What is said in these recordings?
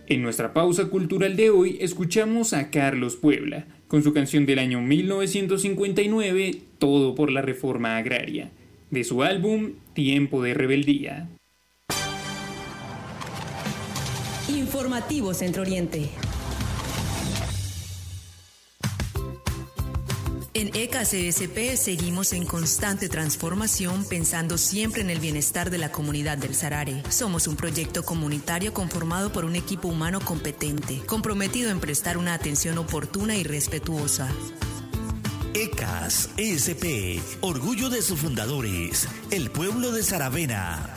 En nuestra pausa cultural de hoy escuchamos a Carlos Puebla, con su canción del año 1959, Todo por la Reforma Agraria, de su álbum Tiempo de Rebeldía. Informativo Centro Oriente. En ECACSP seguimos en constante transformación, pensando siempre en el bienestar de la comunidad del Sarare. Somos un proyecto comunitario conformado por un equipo humano competente, comprometido en prestar una atención oportuna y respetuosa. ECAS-ESP, orgullo de sus fundadores, el pueblo de Saravena.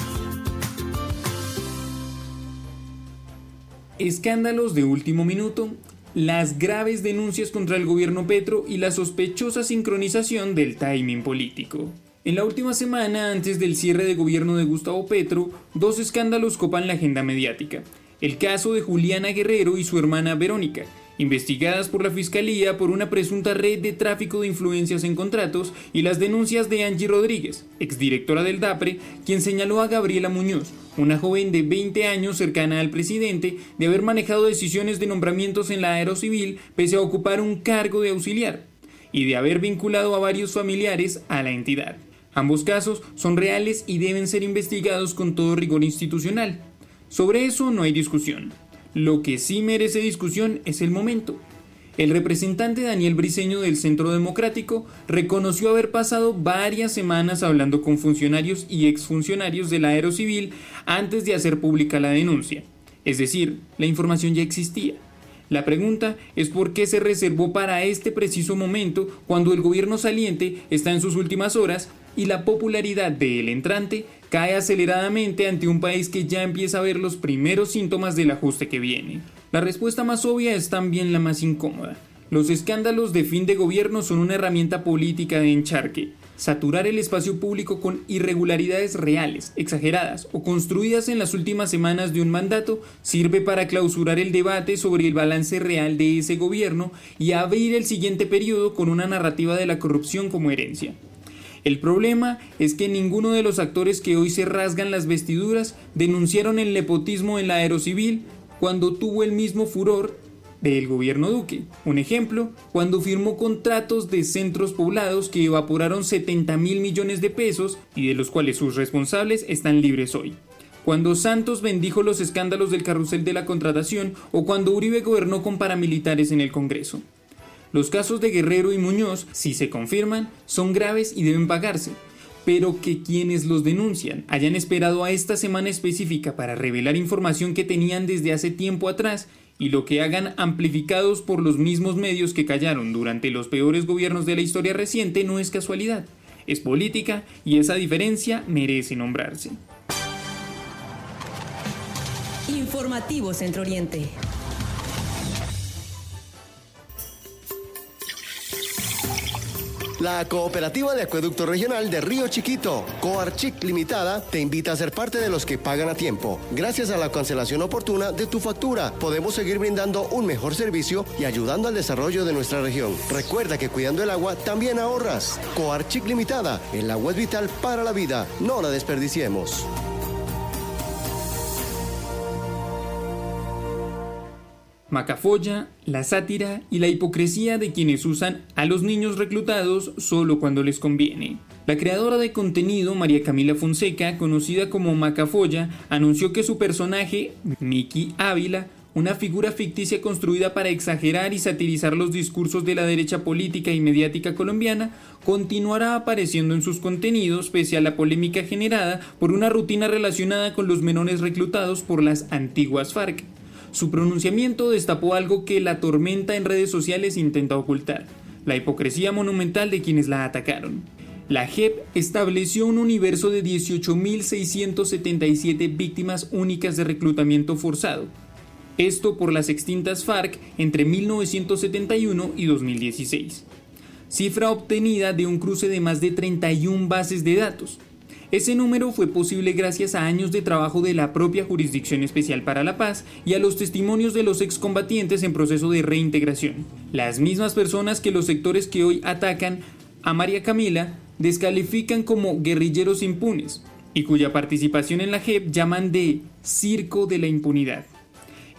Escándalos de último minuto, las graves denuncias contra el gobierno Petro y la sospechosa sincronización del timing político. En la última semana, antes del cierre de gobierno de Gustavo Petro, dos escándalos copan la agenda mediática. El caso de Juliana Guerrero y su hermana Verónica, investigadas por la Fiscalía por una presunta red de tráfico de influencias en contratos, y las denuncias de Angie Rodríguez, exdirectora del DAPRE, quien señaló a Gabriela Muñoz, una joven de 20 años cercana al presidente, de haber manejado decisiones de nombramientos en la Aerocivil pese a ocupar un cargo de auxiliar, y de haber vinculado a varios familiares a la entidad. Ambos casos son reales y deben ser investigados con todo rigor institucional. Sobre eso no hay discusión. Lo que sí merece discusión es el momento. El representante Daniel Briceño del Centro Democrático reconoció haber pasado varias semanas hablando con funcionarios y exfuncionarios de la Aerocivil antes de hacer pública la denuncia. Es decir, la información ya existía. La pregunta es por qué se reservó para este preciso momento, cuando el gobierno saliente está en sus últimas horas y la popularidad del entrante cae aceleradamente ante un país que ya empieza a ver los primeros síntomas del ajuste que viene. La respuesta más obvia es también la más incómoda. Los escándalos de fin de gobierno son una herramienta política de encharque. Saturar el espacio público con irregularidades reales, exageradas o construidas en las últimas semanas de un mandato sirve para clausurar el debate sobre el balance real de ese gobierno y abrir el siguiente periodo con una narrativa de la corrupción como herencia. El problema es que ninguno de los actores que hoy se rasgan las vestiduras denunciaron el nepotismo en la Aerocivil cuando tuvo el mismo furor del gobierno Duque. Un ejemplo, cuando firmó contratos de centros poblados que evaporaron 70.000 millones de pesos y de los cuales sus responsables están libres hoy. Cuando Santos bendijo los escándalos del carrusel de la contratación o cuando Uribe gobernó con paramilitares en el Congreso. Los casos de Guerrero y Muñoz, si se confirman, son graves y deben pagarse, pero que quienes los denuncian hayan esperado a esta semana específica para revelar información que tenían desde hace tiempo atrás y lo que hagan amplificados por los mismos medios que callaron durante los peores gobiernos de la historia reciente no es casualidad, es política y esa diferencia merece nombrarse. Informativo Centro Oriente. La Cooperativa de Acueducto Regional de Río Chiquito, Coarchic Limitada, te invita a ser parte de los que pagan a tiempo. Gracias a la cancelación oportuna de tu factura, podemos seguir brindando un mejor servicio y ayudando al desarrollo de nuestra región. Recuerda que cuidando el agua también ahorras. Coarchic Limitada, el agua es vital para la vida, no la desperdiciemos. Macafolla, la sátira y la hipocresía de quienes usan a los niños reclutados solo cuando les conviene. La creadora de contenido, María Camila Fonseca, conocida como Macafolla, anunció que su personaje, Miki Ávila, una figura ficticia construida para exagerar y satirizar los discursos de la derecha política y mediática colombiana, continuará apareciendo en sus contenidos pese a la polémica generada por una rutina relacionada con los menores reclutados por las antiguas FARC. Su pronunciamiento destapó algo que la tormenta en redes sociales intenta ocultar: la hipocresía monumental de quienes la atacaron. La JEP estableció un universo de 18.677 víctimas únicas de reclutamiento forzado. Esto por las extintas FARC entre 1971 y 2016. Cifra obtenida de un cruce de más de 31 bases de datos. Ese número fue posible gracias a años de trabajo de la propia Jurisdicción Especial para la Paz y a los testimonios de los excombatientes en proceso de reintegración. Las mismas personas que los sectores que hoy atacan a María Camila descalifican como guerrilleros impunes y cuya participación en la JEP llaman de circo de la impunidad.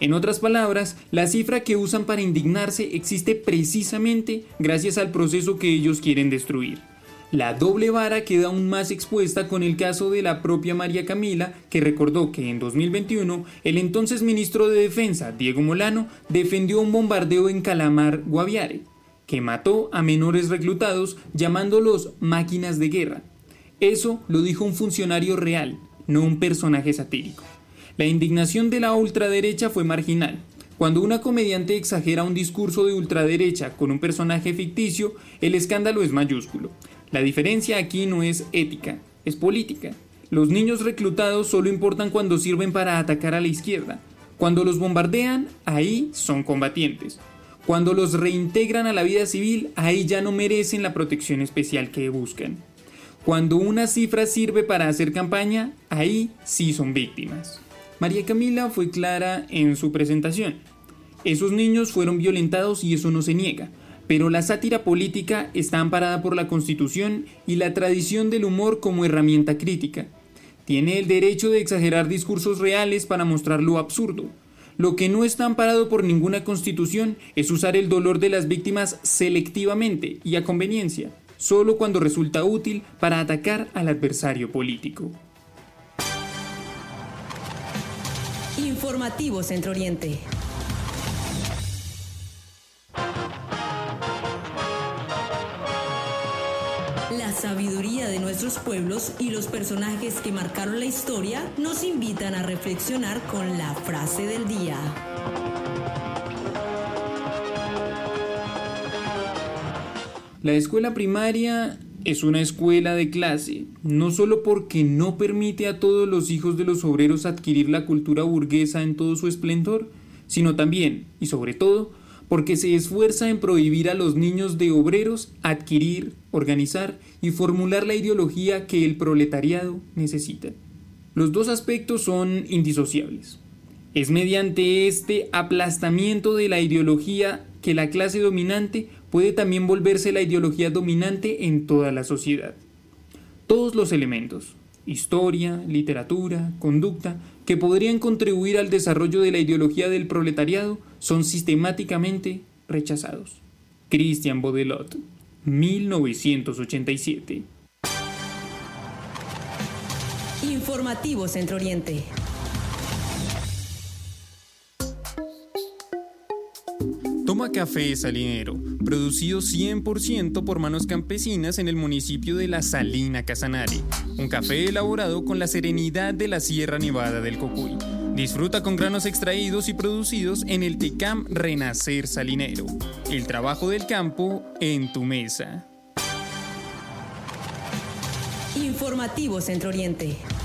En otras palabras, la cifra que usan para indignarse existe precisamente gracias al proceso que ellos quieren destruir. La doble vara queda aún más expuesta con el caso de la propia María Camila, que recordó que en 2021 el entonces ministro de Defensa, Diego Molano, defendió un bombardeo en Calamar, Guaviare, que mató a menores reclutados llamándolos máquinas de guerra. Eso lo dijo un funcionario real, no un personaje satírico. La indignación de la ultraderecha fue marginal. Cuando una comediante exagera un discurso de ultraderecha con un personaje ficticio, el escándalo es mayúsculo. La diferencia aquí no es ética, es política. Los niños reclutados solo importan cuando sirven para atacar a la izquierda. Cuando los bombardean, ahí son combatientes. Cuando los reintegran a la vida civil, ahí ya no merecen la protección especial que buscan. Cuando una cifra sirve para hacer campaña, ahí sí son víctimas. María Camila fue clara en su presentación. Esos niños fueron violentados y eso no se niega. Pero la sátira política está amparada por la Constitución y la tradición del humor como herramienta crítica. Tiene el derecho de exagerar discursos reales para mostrar lo absurdo. Lo que no está amparado por ninguna Constitución es usar el dolor de las víctimas selectivamente y a conveniencia, solo cuando resulta útil para atacar al adversario político. Informativo Centro Oriente. La sabiduría de nuestros pueblos y los personajes que marcaron la historia nos invitan a reflexionar con la frase del día. La escuela primaria es una escuela de clase, no solo porque no permite a todos los hijos de los obreros adquirir la cultura burguesa en todo su esplendor, sino también, y sobre todo, porque se esfuerza en prohibir a los niños de obreros adquirir, organizar y formular la ideología que el proletariado necesita. Los dos aspectos son indisociables. Es mediante este aplastamiento de la ideología que la clase dominante puede también volverse la ideología dominante en toda la sociedad. Todos los elementos, historia, literatura, conducta, que podrían contribuir al desarrollo de la ideología del proletariado son sistemáticamente rechazados. Christian Baudelot, 1987. Informativo Centro Oriente. Toma Café Salinero, producido 100% por manos campesinas en el municipio de La Salina Casanare. Un café elaborado con la serenidad de la Sierra Nevada del Cocuy. Disfruta con granos extraídos y producidos en el TECAM Renacer Salinero. El trabajo del campo en tu mesa. Informativo Centro Oriente.